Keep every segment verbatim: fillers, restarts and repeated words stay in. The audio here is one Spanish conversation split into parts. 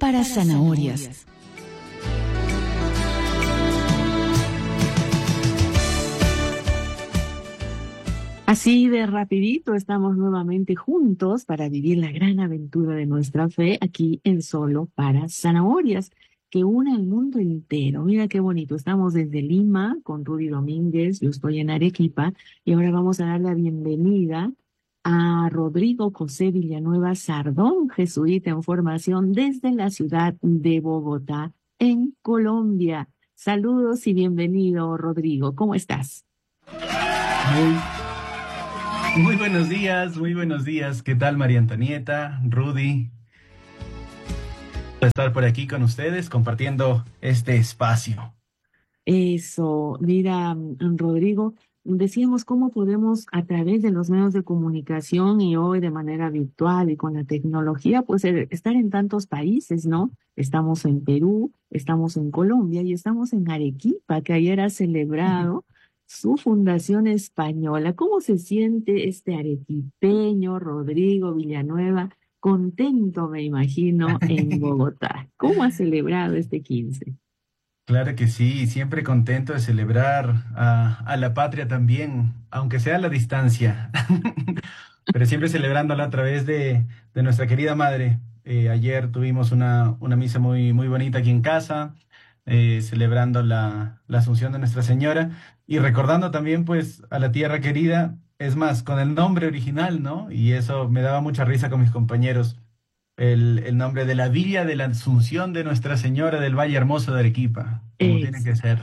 para zanahorias. Así de rapidito estamos nuevamente juntos para vivir la gran aventura de nuestra fe aquí en Solo para Zanahorias, que une al mundo entero. Mira qué bonito. Estamos desde Lima con Rudy Domínguez, yo estoy en Arequipa y ahora vamos a dar la bienvenida a Rodrigo José Villanueva Sardón, jesuita en formación desde la ciudad de Bogotá, en Colombia. Saludos y bienvenido, Rodrigo. ¿Cómo estás? Muy, muy buenos días, muy buenos días. ¿Qué tal, María Antonieta, Rudy? Por estar por aquí con ustedes compartiendo este espacio. Eso, mira, mm, Rodrigo, decíamos cómo podemos a través de los medios de comunicación y hoy de manera virtual y con la tecnología, pues eh, estar en tantos países, ¿no? Estamos en Perú, estamos en Colombia y estamos en Arequipa, que ayer ha celebrado su fundación española. ¿Cómo se siente este arequipeño, Rodrigo Villanueva? Contento, me imagino, en Bogotá. ¿Cómo ha celebrado este quince? Claro que sí, siempre contento de celebrar a, a la patria también, aunque sea a la distancia, pero siempre celebrándola a través de, de nuestra querida madre. Eh, ayer tuvimos una, una misa muy, muy bonita aquí en casa, eh, celebrando la, la Asunción de Nuestra Señora y recordando también pues a la tierra querida, es más, con el nombre original, ¿no? Y eso me daba mucha risa con mis compañeros. El, el nombre de la Villa de la Asunción de Nuestra Señora del Valle Hermoso de Arequipa, como tiene que ser.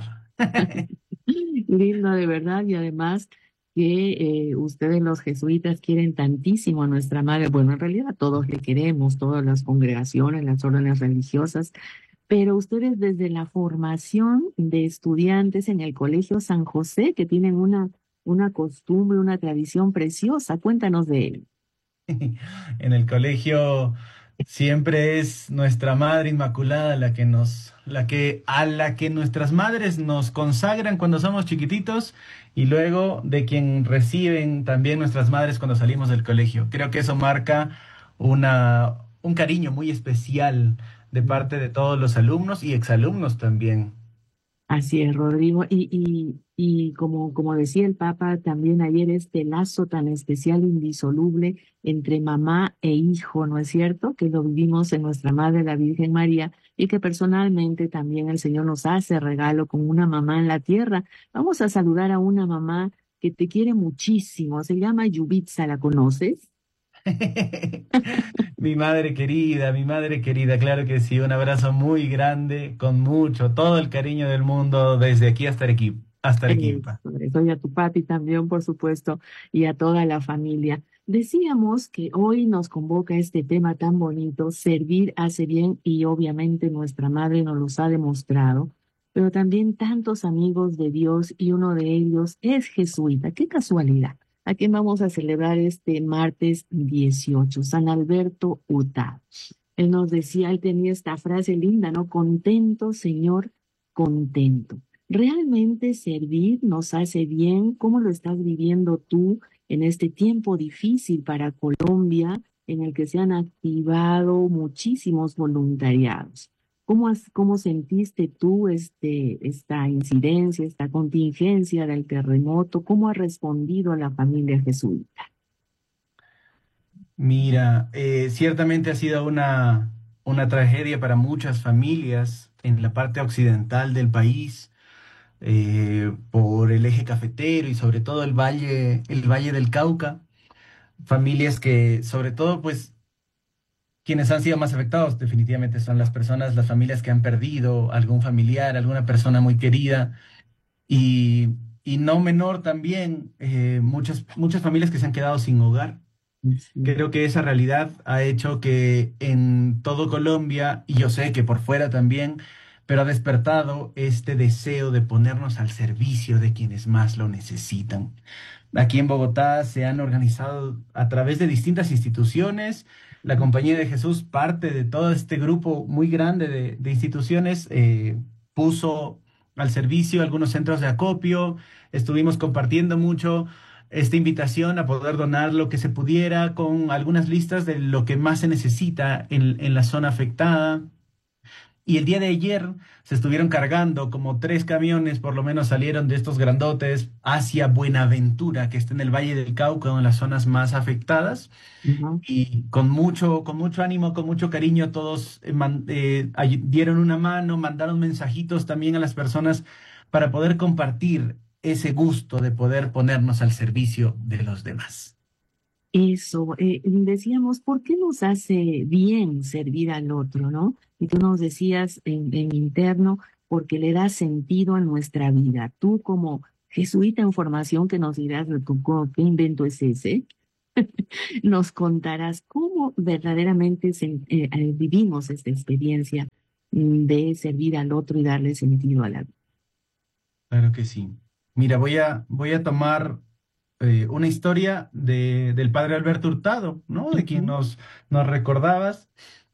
Lindo de verdad y además que eh, ustedes los jesuitas quieren tantísimo a nuestra madre. Bueno, en realidad todos le queremos, todas las congregaciones, las órdenes religiosas, pero ustedes desde la formación de estudiantes en el Colegio San José, que tienen una, una costumbre, una tradición preciosa, cuéntanos de él. En el colegio siempre es nuestra Madre Inmaculada la que nos, la que, a la que nuestras madres nos consagran cuando somos chiquititos y luego de quien reciben también nuestras madres cuando salimos del colegio. Creo que eso marca una, un cariño muy especial de parte de todos los alumnos y exalumnos también. Así es, Rodrigo. Y, y, y como, como decía el Papa también ayer, este lazo tan especial, indisoluble entre mamá e hijo, ¿no es cierto? Que lo vivimos en nuestra Madre, la Virgen María, y que personalmente también el Señor nos hace regalo con una mamá en la tierra. Vamos a saludar a una mamá que te quiere muchísimo. Se llama Yubitsa, ¿la conoces? Mi madre querida, mi madre querida, claro que sí, un abrazo muy grande, con mucho, todo el cariño del mundo desde aquí hasta Arequipa, hasta Arequipa. Eso, eso, y a tu papi también, por supuesto, y a toda la familia. Decíamos que hoy nos convoca este tema tan bonito, servir hace bien, y obviamente nuestra madre nos los ha demostrado, pero también tantos amigos de Dios y uno de ellos es jesuita. ¡Qué casualidad! ¿A quién vamos a celebrar este martes dieciocho? San Alberto Hurtado. Él nos decía, él tenía esta frase linda, ¿no? Contento, Señor, contento. ¿Realmente servir nos hace bien? ¿Cómo lo estás viviendo tú en este tiempo difícil para Colombia, en el que se han activado muchísimos voluntariados? ¿Cómo, has- cómo sentiste tú este, esta incidencia, esta contingencia del terremoto? ¿Cómo ha respondido la familia jesuita? Mira, eh, ciertamente ha sido una, una tragedia para muchas familias en la parte occidental del país, eh, por el eje cafetero y sobre todo el valle, el valle del Cauca. Familias que, sobre todo, pues, quienes han sido más afectados definitivamente son las personas, las familias que han perdido algún familiar, alguna persona muy querida. Y, y no menor también, eh, muchas, muchas familias que se han quedado sin hogar. Sí. Creo que esa realidad ha hecho que en todo Colombia, y yo sé que por fuera también, pero ha despertado este deseo de ponernos al servicio de quienes más lo necesitan. Aquí en Bogotá se han organizado a través de distintas instituciones. La Compañía de Jesús, parte de todo este grupo muy grande de, de instituciones, eh, puso al servicio algunos centros de acopio. Estuvimos compartiendo mucho esta invitación a poder donar lo que se pudiera con algunas listas de lo que más se necesita en, en la zona afectada. Y el día de ayer se estuvieron cargando como tres camiones, por lo menos salieron de estos grandotes hacia Buenaventura, que está en el Valle del Cauca, una de las zonas más afectadas. Ujú. Y con mucho, con mucho ánimo, con mucho cariño, todos eh, man- eh, ay- dieron una mano, mandaron mensajitos también a las personas para poder compartir ese gusto de poder ponernos al servicio de los demás. Eso, eh, decíamos, ¿por qué nos hace bien servir al otro, no? Y tú nos decías en, en interno, porque le da sentido a nuestra vida. Tú como jesuita en formación que nos dirás, ¿tú cómo- ¿qué invento es ese? Nos contarás cómo verdaderamente sen- eh, eh, vivimos esta experiencia mm, de servir al otro y darle sentido a la vida. Claro que sí. Mira, voy a, voy a tomar eh, una historia de, del padre Alberto Hurtado, ¿no? De quien Ujú, nos, nos recordabas.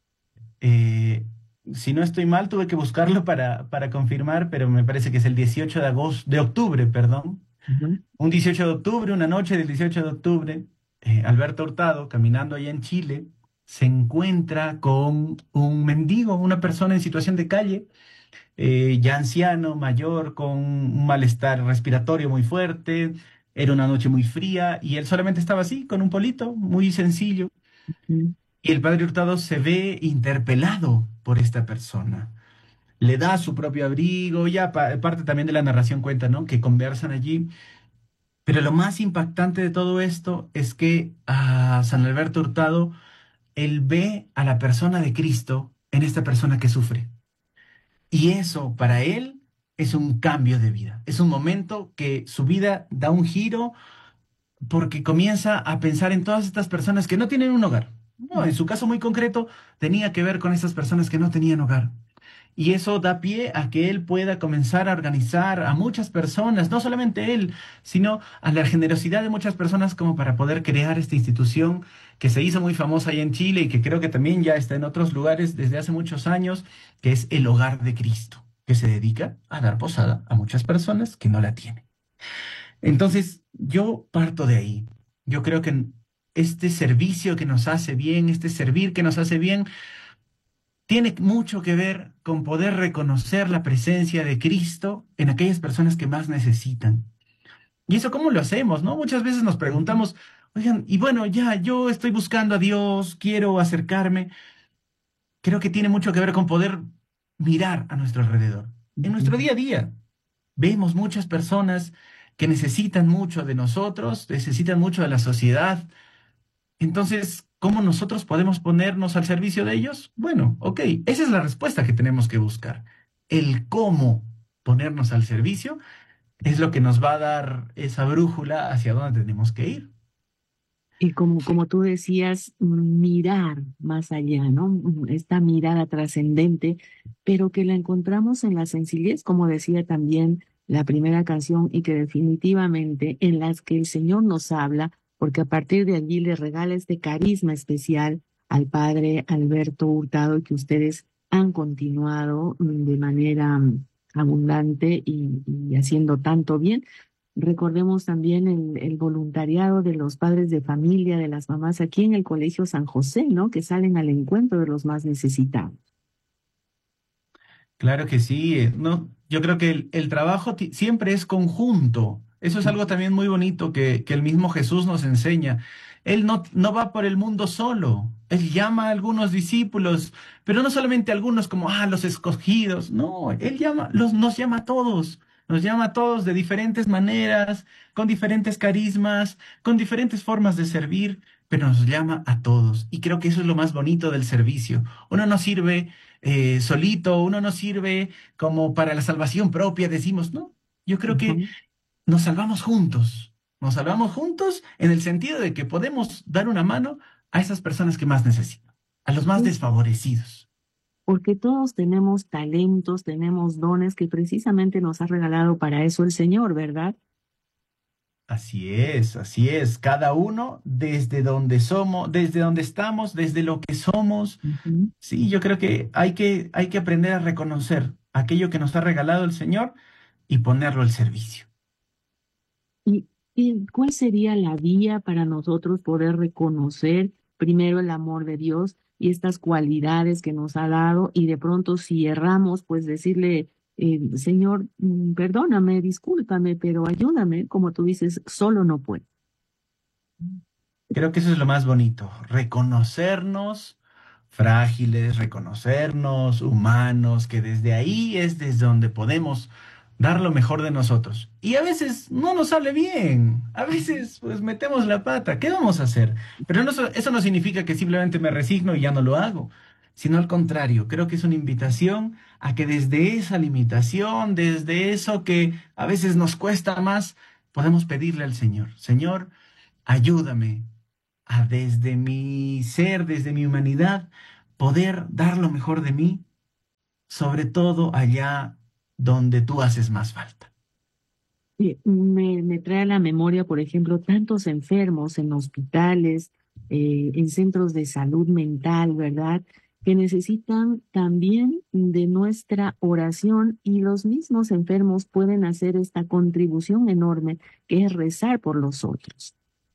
Eh, si no estoy mal, tuve que buscarlo para, para confirmar, pero me parece que es el dieciocho de agosto, de octubre, perdón. ujú, Un dieciocho de octubre, una noche del dieciocho de octubre, eh, Alberto Hurtado, caminando allá en Chile, se encuentra con un mendigo, una persona en situación de calle, eh, ya anciano, mayor, con un malestar respiratorio muy fuerte. Era una noche muy fría y él solamente estaba así, con un polito, muy sencillo. ujú, Y el padre Hurtado se ve interpelado por esta persona. Le da su propio abrigo, ya pa- parte también de la narración cuenta, ¿no? Que conversan allí. Pero lo más impactante de todo esto es que a San Alberto Hurtado, él ve a la persona de Cristo en esta persona que sufre. Y eso para él es un cambio de vida. Es un momento que su vida da un giro porque comienza a pensar en todas estas personas que no tienen un hogar. No, en su caso muy concreto tenía que ver con estas personas que no tenían hogar. Y eso da pie a que él pueda comenzar a organizar a muchas personas, no solamente él, sino a la generosidad de muchas personas como para poder crear esta institución que se hizo muy famosa ahí en Chile y que creo que también ya está en otros lugares desde hace muchos años, que es el Hogar de Cristo, que se dedica a dar posada a muchas personas que no la tienen. Entonces, yo parto de ahí. Yo creo que este servicio que nos hace bien, este servir que nos hace bien, tiene mucho que ver con poder reconocer la presencia de Cristo en aquellas personas que más necesitan. ¿Y eso cómo lo hacemos, no? Muchas veces nos ujú, preguntamos, oigan, y bueno, ya, yo estoy buscando a Dios, quiero acercarme. Creo que tiene mucho que ver con poder mirar a nuestro alrededor. En ujú. nuestro día a día vemos muchas personas que necesitan mucho de nosotros, necesitan mucho de la sociedad. Entonces, ¿cómo nosotros podemos ponernos al servicio de ellos? Bueno, ok, esa es la respuesta que tenemos que buscar. El cómo ponernos al servicio es lo que nos va a dar esa brújula hacia dónde tenemos que ir. Y como, como tú decías, mirar más allá, ¿no? Mm, Esta mirada trascendente, pero que la encontramos en la sencillez, como decía también la primera canción, y que definitivamente en las que el Señor nos habla, porque a partir de allí le regala este carisma especial al padre Alberto Hurtado y que ustedes han continuado mm, de manera mm, abundante y, y haciendo tanto bien. Recordemos también el, el voluntariado de los padres de familia, de las mamás aquí en el Colegio San José, ¿no? Que salen al encuentro de los más necesitados. Claro que sí, eh, no, yo creo que el, el trabajo ti- siempre es conjunto. Eso es algo Ujú, también muy bonito que, que el mismo Jesús nos enseña. Él no, no va por el mundo solo. Él llama a algunos discípulos, pero no solamente a algunos como, ah, los escogidos. No, él llama, los, nos llama a todos. Nos llama a todos de diferentes maneras, con diferentes carismas, con diferentes formas de servir, pero nos llama a todos. Y creo que eso es lo más bonito del servicio. Uno no sirve eh, solito, uno no sirve como para la salvación propia, decimos, no, yo creo que ujú. nos salvamos juntos, nos salvamos juntos en el sentido de que podemos dar una mano a esas personas que más necesitan, a los más Sí, desfavorecidos. porque todos tenemos talentos, tenemos dones que precisamente nos ha regalado para eso el Señor, ¿verdad? Así es, así es, cada uno desde donde somos, desde donde estamos, desde lo que somos. Ujú. Sí, yo creo que hay que, hay que aprender a reconocer aquello que nos ha regalado el Señor y ponerlo al servicio. ¿Y, y cuál sería la vía para nosotros poder reconocer primero el amor de Dios y estas cualidades que nos ha dado y de pronto si erramos, pues decirle, eh, Señor, mm, perdóname, discúlpame, pero ayúdame, como tú dices, solo no puedo. Creo que eso es lo más bonito, reconocernos frágiles, reconocernos humanos, que desde ahí es desde donde podemos dar lo mejor de nosotros. Y a veces no nos sale bien, a veces pues metemos la pata, ¿qué vamos a hacer? Pero no, so- eso no significa que simplemente me resigno y ya no lo hago, sino al contrario, creo que es una invitación a que desde esa limitación, desde eso que a veces nos cuesta más, podemos pedirle al Señor, Señor, ayúdame a desde mi ser, desde mi humanidad, poder dar lo mejor de mí, sobre todo allá donde tú haces más falta. Eh, Me, me trae a la memoria, por ejemplo, tantos enfermos en hospitales, eh, en centros de salud mental, ¿verdad? Que necesitan también de nuestra oración y los mismos enfermos pueden hacer esta contribución enorme que es rezar por los otros.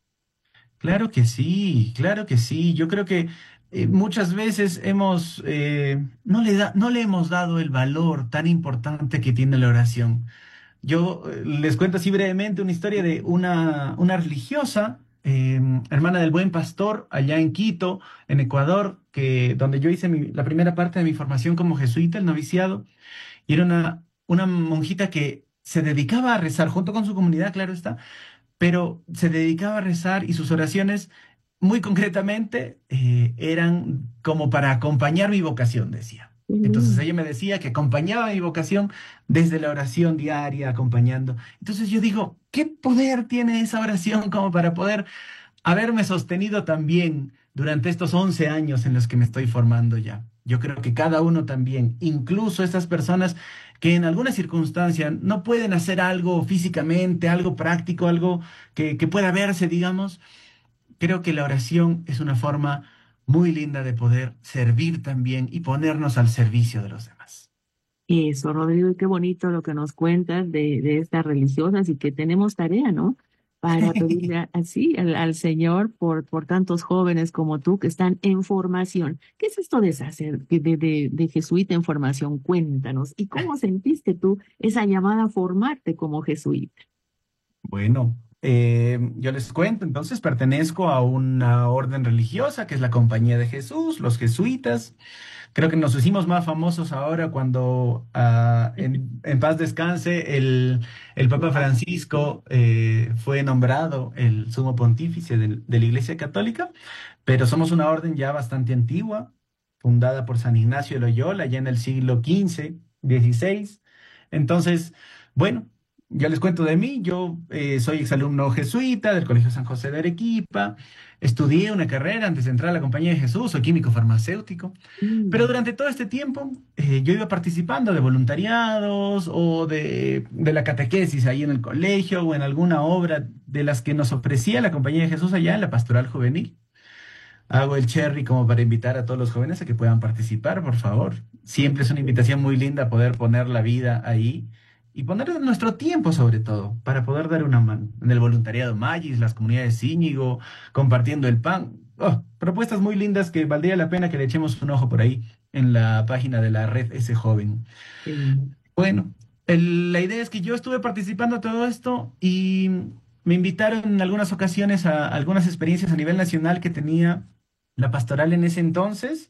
Claro que sí, claro que sí. Yo creo que eh, muchas veces hemos, eh, no le da, no le hemos dado el valor tan importante que tiene la oración. Yo eh, les cuento así brevemente una historia de una, una religiosa, eh, hermana del Buen Pastor, allá en Quito, en Ecuador, que, donde yo hice mi- la primera parte de mi formación como jesuita, el noviciado, y era una, una monjita que se dedicaba a rezar junto con su comunidad, claro está, pero se dedicaba a rezar y sus oraciones, muy concretamente, eh, eran como para acompañar mi vocación, decía. Qué Entonces lindo. ella me decía que acompañaba mi vocación desde la oración diaria, acompañando. Entonces yo digo, ¿qué poder tiene esa oración como para poder haberme sostenido también durante estos once años en los que me estoy formando ya? Yo creo que cada uno también, incluso estas personas que en alguna circunstancia no pueden hacer algo físicamente, algo práctico, algo que, que pueda verse, digamos, creo que la oración es una forma muy linda de poder servir también y ponernos al servicio de los demás. Eso, Rodrigo, y qué bonito lo que nos cuentas de, de estas religiosas y que tenemos tarea, ¿no? Para pedirle a- así al, al Señor por, por tantos jóvenes como tú que están en formación. ¿Qué es esto de sacer, de, de, de de jesuita en formación? Cuéntanos. ¿Y cómo sentiste tú esa llamada a formarte como jesuita? Bueno, eh, yo les cuento, entonces pertenezco a una orden religiosa que es la Compañía de Jesús, los jesuitas. Creo que nos hicimos más famosos ahora cuando ah, en, en paz descanse el, el Papa Francisco eh, fue nombrado el sumo pontífice del- de, la Iglesia Católica, pero somos una orden ya bastante antigua, fundada por San Ignacio de Loyola ya en el siglo quince, dieciséis. Entonces, bueno. Ya les cuento de mí, yo eh, soy exalumno jesuita del Colegio San José de Arequipa, estudié una carrera antes de entrar a la Compañía de Jesús, soy químico farmacéutico, pero Mm. durante todo este tiempo eh, yo iba participando de voluntariados o de, de la catequesis ahí en el colegio o en alguna obra de las que nos ofrecía la Compañía de Jesús allá en la Pastoral Juvenil. Hago el cherry como para invitar a todos los jóvenes a que puedan participar, por favor. Siempre es una invitación muy linda poder poner la vida ahí y poner nuestro tiempo sobre todo para poder dar una mano. En el voluntariado Magis, las comunidades Íñigo, compartiendo el pan. Oh, propuestas muy lindas que valdría la pena que le echemos un ojo por ahí en la página de la red Ese Joven. Qué lindo. Bueno, el- la idea es que yo estuve participando de todo esto y me invitaron en algunas ocasiones a algunas experiencias a nivel nacional que tenía la pastoral en ese entonces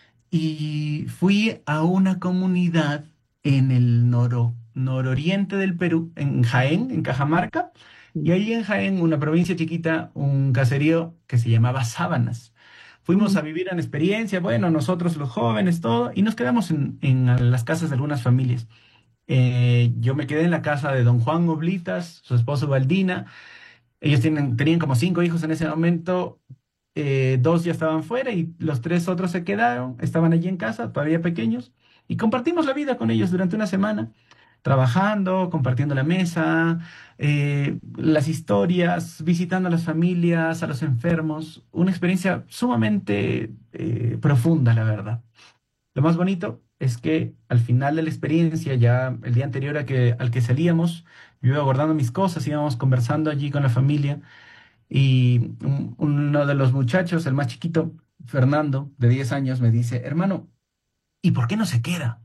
y fui a una comunidad en el noro- nororiente del Perú, en Jaén, en Cajamarca, y Sí. ahí en Jaén, una provincia chiquita, un caserío que se llamaba Sábanas. Fuimos Mm. a vivir en experiencia, bueno, nosotros los jóvenes, todo, y nos quedamos en, en las casas de algunas familias. Eh, yo me quedé en la casa de don Juan Oblitas, su esposo Valdina. Ellos tienen, tenían como cinco hijos en ese momento. Eh, dos ya estaban fuera y los tres otros se quedaron. Estaban allí en casa, todavía pequeños. Y compartimos la vida con ellos durante una semana, trabajando, compartiendo la mesa, eh, las historias, visitando a las familias, a los enfermos. Una experiencia sumamente eh, profunda, la verdad. Lo más bonito es que al final de la experiencia, ya el día anterior a que, al que salíamos, yo iba guardando mis cosas, íbamos conversando allí con la familia y un- uno de los muchachos, el más chiquito, Fernando, de diez años, me dice, hermano, ¿y por qué no se queda?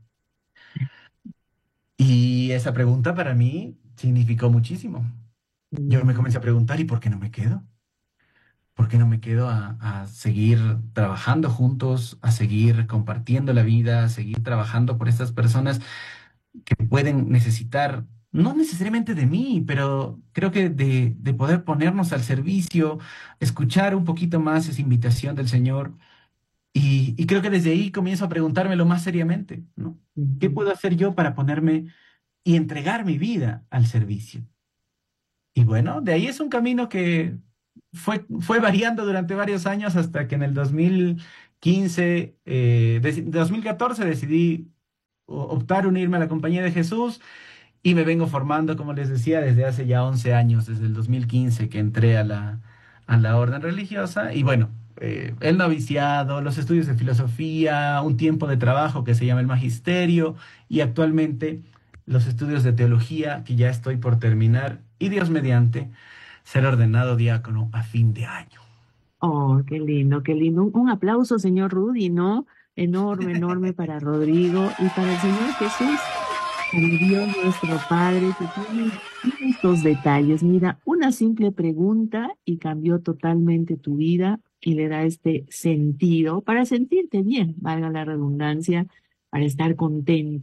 Y esa pregunta para mí significó muchísimo. Yo me comencé a preguntar, ¿y por qué no me quedo? ¿Por qué no me quedo a, a seguir trabajando juntos, a seguir compartiendo la vida, a seguir trabajando por estas personas que pueden necesitar, no necesariamente de mí, pero creo que de, de poder ponernos al servicio, escuchar un poquito más esa invitación del Señor? Y, y creo que desde ahí comienzo a preguntármelo más seriamente, ¿no? ¿Qué puedo hacer yo para ponerme y entregar mi vida al servicio? Y bueno, de ahí es un camino que fue, fue variando durante varios años hasta que en el dos mil quince, eh, deci- dos mil catorce decidí o- optar unirme a la Compañía de Jesús y me vengo formando, como les decía, desde hace ya once años, desde el dos mil quince que entré a la, a la orden religiosa. Y bueno, eh, el noviciado, los estudios de filosofía, un tiempo de trabajo que se llama el magisterio y actualmente los estudios de teología que ya estoy por terminar y Dios mediante ser ordenado diácono a fin de año. Oh, qué lindo, qué lindo. Un, un aplauso, señor Rudy, ¿no? Enorme, enorme para Rodrigo y para el Señor Jesús, para Dios nuestro Padre, que tiene estos detalles. Mira, una simple pregunta y cambió totalmente tu vida y le da este sentido para sentirte bien, valga la redundancia, para estar contento.